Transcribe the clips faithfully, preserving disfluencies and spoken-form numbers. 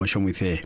Oshomwithe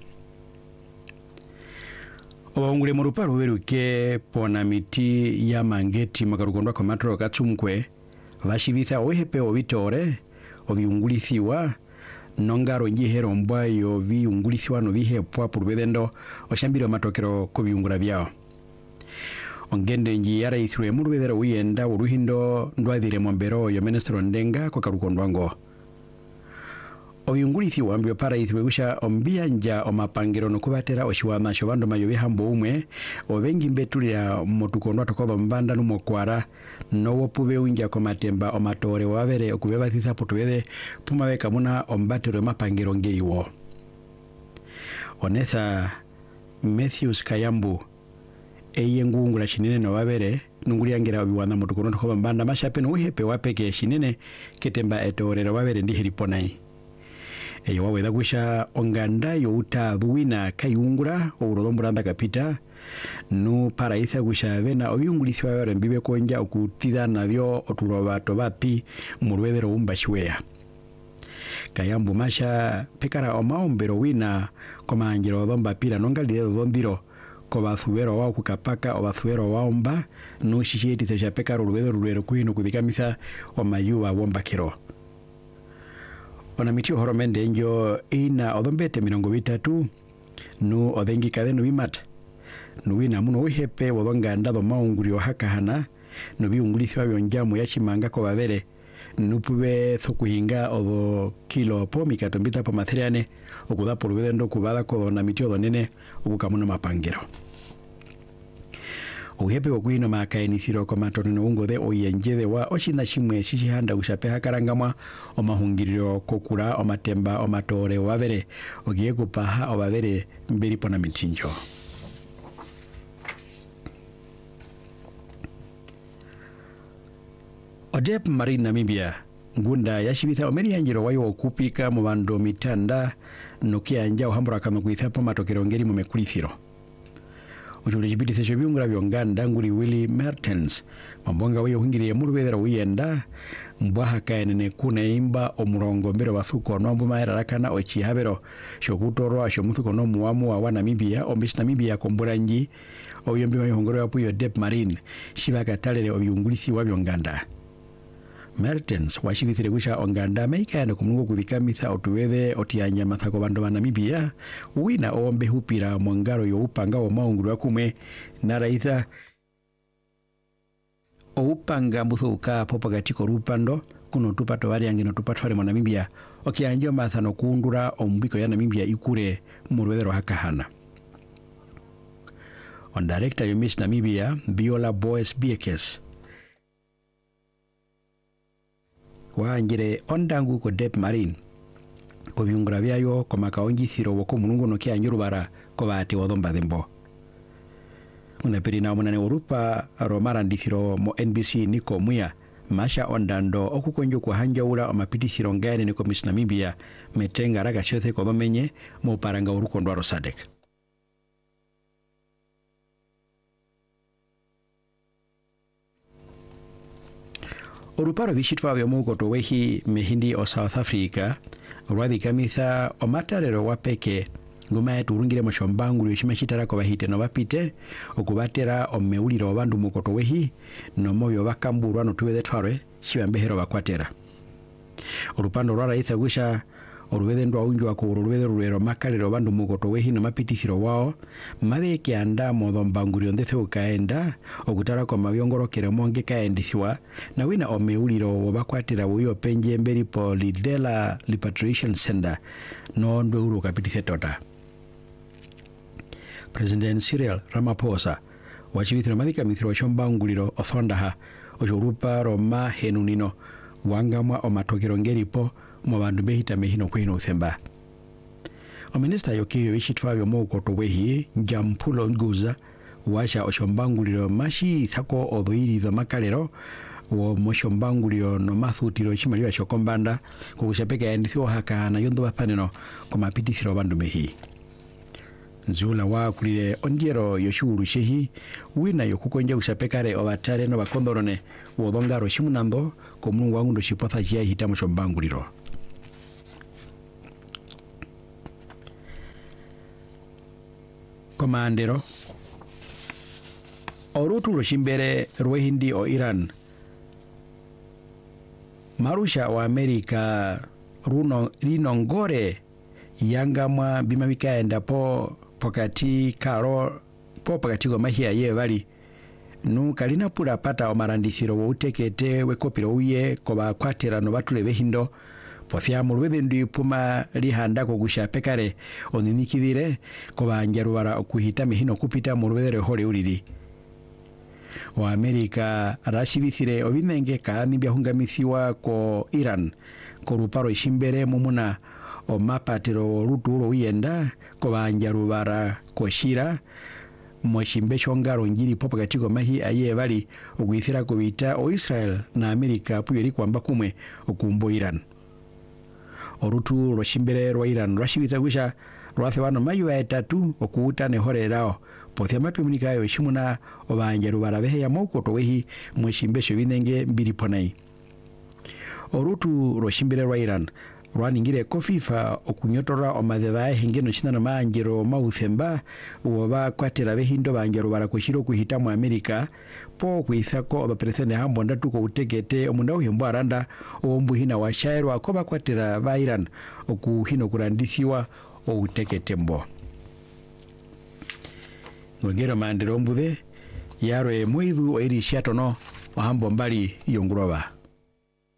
Owaungule moruparo weruke pona miti ya mangeti makarukondwa kwa matro katsumkwe vashivitha ohepe ovitore oviungulithiwa nongaro njihero mbwayo viungulithiwa no vihepwa purvedendo oshambiro matokero ko viungura vyao ongende nji yara ithruwe murvedero uyenda uruhindo ndwadhire mombero yo menestro ndenga kwa karukondwango oviungulithiwa mbio para ithruwe gusha ombianja omapangiro nokubatera oshiwama shobando mayo bihambo umwe ovengi mbetulira motukondwa tokoba mbanda numokwara nowo pube unja komatemba omatore wavere okubeba thitha potwede pumaweka muna ombatero mapangiro ngeriwo onetha Matthews Kayambu eye ngungula shinene no wavere nunguliangira obiwana motukondwa tokoba mbanda mashape no uhepe wapeke shinene ketemba etorero wavere ndiheriponai eyo waweda gusha onganda yo utadhuwina kayungura ourodomburanda kapita no paraitha gusha vena obiungulithwa yore mbibe konja okutida navyo oturobato bapi murwedero umbashwea Kayambu masha pekara omaombero wina komanjiro domba pira nongalide dondiro kobathubero wao kukapaka obathubero waomba no shisheti tesha pekara urwedo rwero kuino kudikamisa omayuba wombakero ona mitio horomende njo ina odombete mirongo vitatu no odhengi kadeno bimata no wina muno uhepe wodonga ndado maungurio hakahana no biungulithwa byonjamu yachimanga ko babere nupube thokuhinga odo kilo po mikatombita pa materiane okuda por vedendo kubada ko na mitio donene obukamuna mapangero uhepe okwino makainithiro komatono ungo de oyenjede wa oshinda shimwe shishihanda ushapeha karangamwa omahungiriro kokura omatemba omatore wavere ogiye kupaha obavere mberi pona mitinjo Odep Marine Namibia ngunda yashibitha omeri yanjiro wayo okupika mu bando mitanda nokianja ohambura kama kuithapo matokero ngeri mu mekulithiro Ujuli jibiti sesho biungura bionganda nguri Willie Mertens mambonga wayo hungiri ya murubedera uyenda mbaha kaenene kuna imba omurongo mbero wathuko nombu maera rakana ochi habero shokutoro asho muthuko no muamu wa Namibia ombisi Namibia kombura nji oyombi mayo hungoro ya puyo Dep Marine shiva katalele obiungulithi wa bionganda Mertens washibithire gusha onganda meika yana kumungu kudhikamisa otuwede otianya mathako bando wa Namibia uwina ombe hupira mwangaro yo upanga wa maunguru wa kume na raitha o upanga mbuthu uka popa gatiko rupando kuno tupato wari angino tupato wari mwa Namibia okianjo mathano kuundura ombiko ya Namibia ikure murwedero hakahana on director yo Miss Namibia Biola Boes Biekes Wanjire ondangu ko Dep Marine ko biungura byayo ko makaonjithiro woko munungu no kyanjurubara ko bati wodomba dembo una perina munane urupa romara ndithiro mo N B C niko muya masha ondando okukonjo ko hanjaura omapitithiro ngane niko Miss Namibia metenga raga chothe ko domenye mo paranga urukondwa rosadek Oruparo vishitwa vya mugo towehi mehindi o South Africa urwadhi kamitha o matarero wapeke nguma yetu urungire moshombangu yishimashitara ko bahite no bapite okubatera o meuliro bandu mugo towehi no moyo bakamburwa no tuwede twarwe shibambehero bakwatera Orupando rwara itha gusha orubede ndo aunjwa ko orubede rurero makalero bandu mugo towehi no mapitithiro wao mabe kyanda modhombangurio ndethe ukaenda okutara ko mabyongorokere monge kaendithwa na wina omeuliro wobakwatira buyo penje mberi po Lidela Repatriation Center no ndo uru kapitithe tota President Cyril Ramaphosa wachibithiro madika mithiro shombanguliro othondaha ojorupa roma henunino wangamwa omatokero ngeripo mu bandu behita mehino kwino uthemba o minister yokiyo bishitwa byo mugo towehi Njampulo Nguza washa oshombanguliro mashi thako odhoiri za makalero wo moshombanguliro no mathutiro chimaliwa shokombanda kukushapeka endithio haka na yondo bapaneno komapitithiro bandu mehi Nzula wa kulire onjero yoshuru shehi wina yokukonja ushapekare obatare no bakondorone wodongaro shimunando komungu wangu ndo shipotha jia hita moshombanguliro komandero orutu rushimbere rwehindi o Iran marusha wa Amerika runo rinongore yangamwa bima bikaenda po pokati karo po pokati go mahia ye bali nu kalina pura pata omarandisiro wo utekete wekopiro uye koba kwatera no batule behindo pofya mulwebe ndi puma lihanda ko gushapekare oninikidire koba njarubara okuhita mihino kupita mulwebe hole ulili wa Amerika rashibisire obinenge kandi byahungamisiwa ko Iran ko ruparo ishimbere mumuna o mapatiro ruturo uyenda ko banjarubara ko shira mweshimbe shongaro njiri popo gatiko mahi aye bali ogwithira ko bita o Israel na Amerika puyeri kwamba kumwe okumbo Iran orutu roshimbere ro Iran rashibita gusha rwafe wano mayu ya etatu okuuta ne horerao pothia mapimunika yo shimuna obanjarubara behe ya moko wehi mweshimbe shobinenge mbiri ponai orutu roshimbere ro Iran rwaningire ko FIFA okunyotora omadheba hengeno shinano manjero mauthemba uba kwatera behindo banjarubara kushiro kuhita mu Amerika po kuithako obapresene hambo ndatu ko utegete omunda uhembo aranda ombuhina wa shairo akoba kwatera ba Iran okuhino kurandisiwa o utegete mbo ngero mandero mbude yaro e muidu o iri shatono hambo mbali yonguroba